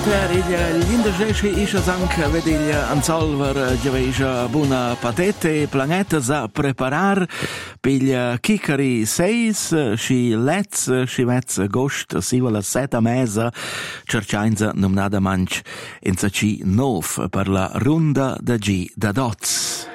Peter, gli indesci isce anche vedi anzolver giaveja buna patete planetas a preparar piglia Kikari 6 sci letz sci vezz agost siva 7 mesa cercainza nomnada manch in ci 9 per la runda da G da Dots.